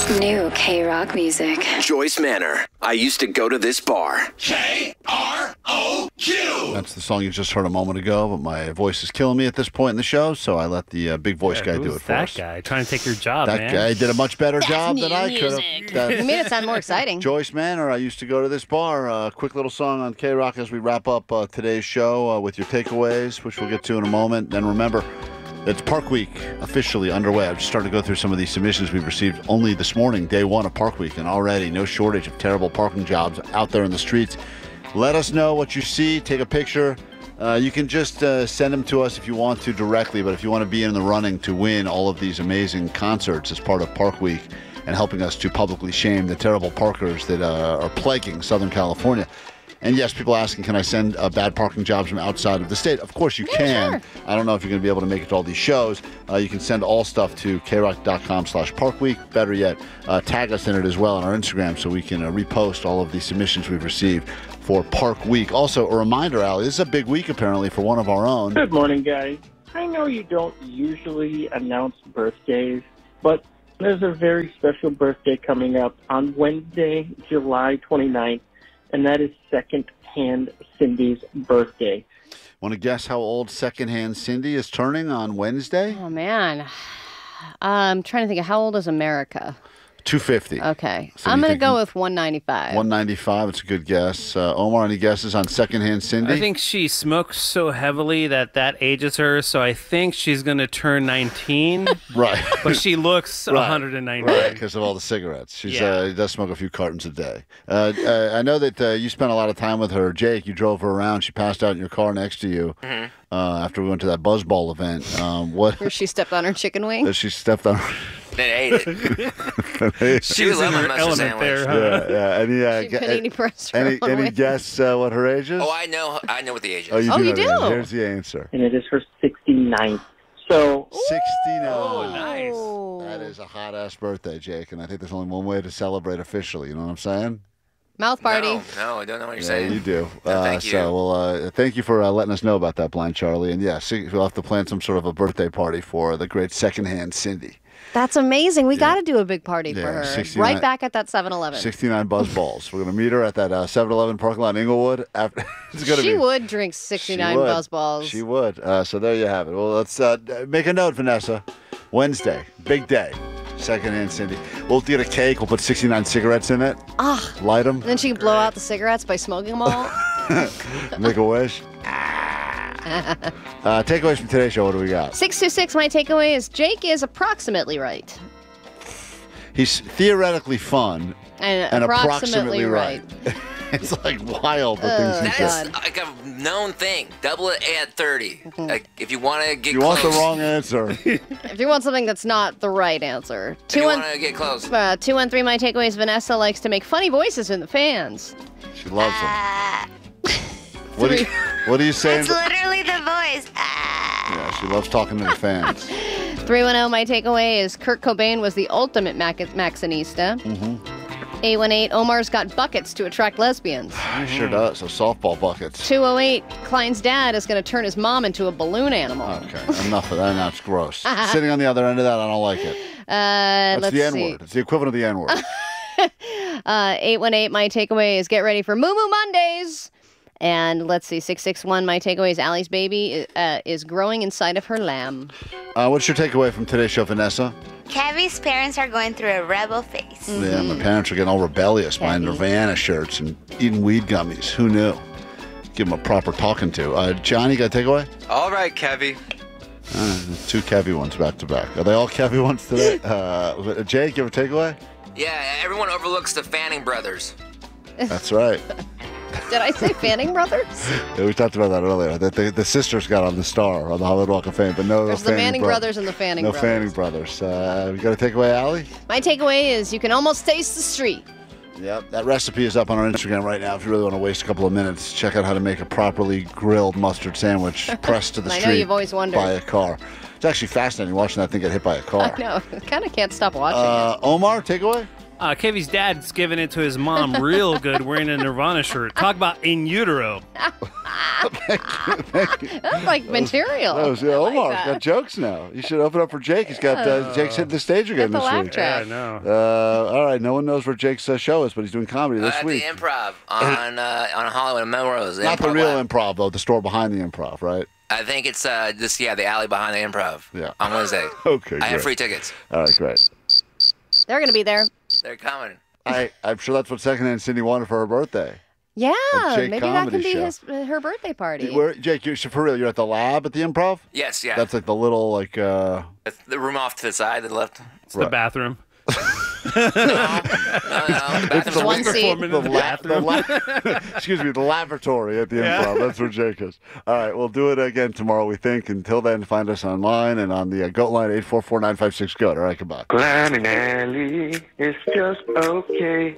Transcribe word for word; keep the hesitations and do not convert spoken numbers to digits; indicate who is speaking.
Speaker 1: New K-Rock music.
Speaker 2: Joyce Manor. I used to go to this bar.
Speaker 3: K R O Q.
Speaker 4: That's the song you just heard a moment ago, but my voice is killing me at this point in the show, so I let the uh, big voice
Speaker 5: Yeah,
Speaker 4: guy do
Speaker 5: who's
Speaker 4: it for
Speaker 5: that
Speaker 4: us.
Speaker 5: guy trying to take your job,
Speaker 4: That
Speaker 5: man?
Speaker 4: guy did a much better
Speaker 6: That's
Speaker 4: job
Speaker 6: new
Speaker 4: than I could
Speaker 6: music.
Speaker 4: have.
Speaker 6: You made it sound more exciting.
Speaker 4: Joyce Manor, I used to go to this bar. A uh, quick little song on K-Rock as we wrap up uh, today's show uh, with your takeaways, which we'll get to in a moment. And remember, it's Park Week officially underway. I've just started to go through some of these submissions we've received only this morning, day one of Park Week, and already no shortage of terrible parking jobs out there in the streets. Let us know what you see. Take a picture. Uh, you can just uh, send them to us if you want to directly, but if you want to be in the running to win all of these amazing concerts as part of Park Week and helping us to publicly shame the terrible parkers that uh, are plaguing Southern California. And yes, people asking, can I send uh, bad parking jobs from outside of the state? Of course you
Speaker 6: Yeah,
Speaker 4: can.
Speaker 6: sure.
Speaker 4: I don't know if you're going to be able to make it to all these shows. Uh, you can send all stuff to krock.com slash parkweek. Better yet, uh, tag us in it as well on our Instagram so we can uh, repost all of the submissions we've received for Park Week. Also, a reminder, Allie, this is a big week apparently for one of our own.
Speaker 7: Good morning, guys. I know you don't usually announce birthdays, but there's a very special birthday coming up on Wednesday, July twenty-ninth, and that is Secondhand Cindy's birthday.
Speaker 4: Want to guess how old Secondhand Cindy is turning on Wednesday?
Speaker 6: Oh, man. I'm trying to think of how old is America?
Speaker 4: two fifty.
Speaker 6: Okay.
Speaker 4: So
Speaker 6: I'm
Speaker 4: you
Speaker 6: going to
Speaker 4: think
Speaker 6: go with one ninety-five.
Speaker 4: one ninety-five, it's a good guess. Uh, Omar, any guesses on Secondhand Cindy?
Speaker 5: I think she smokes so heavily that that ages her, so I think she's going to turn nineteen.
Speaker 4: Right.
Speaker 5: But she looks
Speaker 4: Right.
Speaker 5: one hundred ninety.
Speaker 4: Right, because of all the cigarettes. She's
Speaker 5: Yeah.
Speaker 4: uh, does smoke a few cartons a day. Uh, uh, I know that uh, you spent a lot of time with her. Jake, you drove her around. She passed out in your car next to you
Speaker 8: Mm-hmm.
Speaker 4: uh, after we went to that Buzzball event. Um, what?
Speaker 6: Where she stepped on her chicken wing.
Speaker 4: She stepped on.
Speaker 8: They ate it.
Speaker 5: She
Speaker 8: would
Speaker 5: was in
Speaker 8: love a
Speaker 5: her
Speaker 8: mustard
Speaker 5: element
Speaker 8: sandwich.
Speaker 5: there, huh?
Speaker 4: Yeah, yeah. Any, uh,
Speaker 6: She
Speaker 4: gu-
Speaker 6: panini pressed her
Speaker 4: any,
Speaker 6: own
Speaker 4: any
Speaker 6: way.
Speaker 4: guess uh, what her age is?
Speaker 8: Oh, I know. I know what the age is.
Speaker 4: Oh, you
Speaker 6: Oh,
Speaker 4: do.
Speaker 6: you
Speaker 4: know the
Speaker 6: do?
Speaker 4: answer. Here's the answer.
Speaker 7: And it is her sixty-ninth. So,
Speaker 4: sixty-nine.
Speaker 5: Oh, nice.
Speaker 6: Oh.
Speaker 4: That is a hot ass birthday, Jake, and I think there's only one way to celebrate officially. You know what I'm saying?
Speaker 6: Mouth party.
Speaker 8: No, no, I don't know what you're
Speaker 4: Yeah,
Speaker 8: saying.
Speaker 4: you do.
Speaker 8: No,
Speaker 4: uh,
Speaker 8: thank you.
Speaker 4: So, well, uh, thank you for uh, letting us know about that, Blind Charlie. And yeah, see, we'll have to plan some sort of a birthday party for the great Secondhand Cindy.
Speaker 6: That's amazing. We got to do a big party for
Speaker 4: Yeah,
Speaker 6: her.
Speaker 4: sixty-nine
Speaker 6: Right back at that seven eleven.
Speaker 4: sixty-nine Buzz Balls. We're going to meet her at that uh, seven eleven parking lot in Inglewood. After, it's gonna
Speaker 6: She
Speaker 4: be,
Speaker 6: would drink sixty-nine
Speaker 4: would.
Speaker 6: buzz balls.
Speaker 4: She would. Uh, so there you have it. Well, let's uh, make a note, Vanessa. Wednesday, big day. Secondhand Cindy. We'll get a cake. We'll put sixty-nine cigarettes in it.
Speaker 6: Ah.
Speaker 4: Light them.
Speaker 6: And then she can blow out the cigarettes by smoking them all.
Speaker 4: Make a wish. Uh, takeaways from today's show. What do we got?
Speaker 6: six two six, my takeaway is Jake is approximately right.
Speaker 4: He's theoretically fun
Speaker 6: And,
Speaker 4: and
Speaker 6: approximately,
Speaker 4: approximately right. It's like wild the things he
Speaker 8: That
Speaker 4: says.
Speaker 8: is like a known thing. Double it at thirty. Like, if you want to get
Speaker 4: You
Speaker 8: close.
Speaker 4: want the wrong answer.
Speaker 6: If you want something that's not the right answer.
Speaker 8: If you
Speaker 6: Two one
Speaker 8: want to get close.
Speaker 6: uh, two one three, my takeaway is Vanessa likes to make funny voices in the fans.
Speaker 4: She loves him.
Speaker 9: Ah,
Speaker 4: What do you, what are you saying?
Speaker 9: it's literally the voice. Ah.
Speaker 4: Yeah, she loves talking to the fans.
Speaker 6: three one zero, my takeaway is Kurt Cobain was the ultimate Mac- Maxinista. Mm-hmm. eight one eight, Omar's got buckets to attract lesbians.
Speaker 4: Sure does. So softball buckets.
Speaker 6: two oh eight, Klein's dad is going to turn his mom into a balloon animal.
Speaker 4: Okay, enough of that. That's gross. Sitting on the other end of that, I don't like it.
Speaker 6: Uh,
Speaker 4: That's
Speaker 6: let's
Speaker 4: the N
Speaker 6: see.
Speaker 4: word. It's the equivalent of the N word.
Speaker 6: Uh, eight one eight, my takeaway is get ready for Moo Moo Mondays. And let's see, six six one, my takeaway is Allie's baby uh, is growing inside of her lamb.
Speaker 4: Uh, what's your takeaway from today's show, Vanessa?
Speaker 9: Kevy's parents are going through a rebel phase.
Speaker 4: Yeah, my parents are getting all rebellious, buying
Speaker 6: Kevy.
Speaker 4: Nirvana shirts and eating weed gummies. Who knew? Give them a proper talking to. Uh, Johnny, got a takeaway?
Speaker 10: All right, Kevy.
Speaker 4: Uh, two Kevy ones back to back. Are they all Kevy ones today? Uh, Jake, you have a takeaway?
Speaker 8: Yeah, everyone overlooks the Fanning brothers.
Speaker 4: That's right.
Speaker 6: Did I say Fanning Brothers?
Speaker 4: Yeah, we talked about that earlier. That the, the sisters got on the star on the Hollywood Walk of Fame, but no
Speaker 6: There's the
Speaker 4: Fanning
Speaker 6: Manning
Speaker 4: bro-
Speaker 6: brothers and the Fanning
Speaker 4: no
Speaker 6: brothers.
Speaker 4: Fanning brothers. Uh, we got a takeaway, Allie?
Speaker 6: My takeaway is you can almost taste the street.
Speaker 4: Yep, that recipe is up on our Instagram right now. If you really want to waste a couple of minutes, check out how to make a properly grilled mustard sandwich pressed to the
Speaker 6: I know
Speaker 4: street
Speaker 6: you've always wondered.
Speaker 4: by a car. It's actually fascinating watching that thing get hit by a car.
Speaker 6: I know. I kind of can't stop watching
Speaker 4: Uh, Omar, takeaway?
Speaker 5: Uh, Kevy's dad's giving it to his mom real good wearing a Nirvana shirt. Talk about in utero.
Speaker 4: Thank you.
Speaker 6: That's like material.
Speaker 4: That was, yeah,
Speaker 6: I like
Speaker 4: Omar's
Speaker 6: that.
Speaker 4: got jokes now. You should open up for Jake. He's got uh, Jake's hitting the stage again
Speaker 6: Get the
Speaker 4: this
Speaker 6: laugh
Speaker 4: week.
Speaker 6: track.
Speaker 5: Yeah, I know.
Speaker 4: Uh, all right, no one knows where Jake's uh, show is, but he's doing comedy this
Speaker 8: at
Speaker 4: week.
Speaker 8: the Improv on uh, on Hollywood and Melrose.
Speaker 4: Not the
Speaker 8: Improv
Speaker 4: real
Speaker 8: Lab.
Speaker 4: improv, though. The store behind the improv, right?
Speaker 8: I think it's uh, just yeah, the alley behind the Improv.
Speaker 4: Yeah.
Speaker 8: On Wednesday.
Speaker 4: Okay,
Speaker 8: I have
Speaker 4: great.
Speaker 8: free tickets.
Speaker 4: All right, great.
Speaker 6: They're going to be there.
Speaker 8: They're coming.
Speaker 4: I, I'm sure that's what secondhand Cindy wanted for her birthday.
Speaker 6: Yeah,
Speaker 4: Jake
Speaker 6: maybe that
Speaker 4: comedy
Speaker 6: can be
Speaker 4: show.
Speaker 6: his uh, her birthday party.
Speaker 4: Where, Jake, you're, so for real, you're at the lab at the improv?
Speaker 8: Yes, yeah.
Speaker 4: That's like the little, like, uh...
Speaker 8: That's the room off to the side, to the left.
Speaker 5: It's the bathroom.
Speaker 8: No, no, the bathroom's
Speaker 4: the
Speaker 6: one seat.
Speaker 5: Performing in the
Speaker 4: la- the
Speaker 5: bathroom.
Speaker 4: la- excuse me, the lavatory at the
Speaker 5: Yeah.
Speaker 4: improv. That's where Jake is. All right, we'll do it again tomorrow, we think. Until then, find us online and on the uh, GOAT line, eight four four, nine five six, GOAT. All right, goodbye.
Speaker 7: Glenn and Ellie is just okay.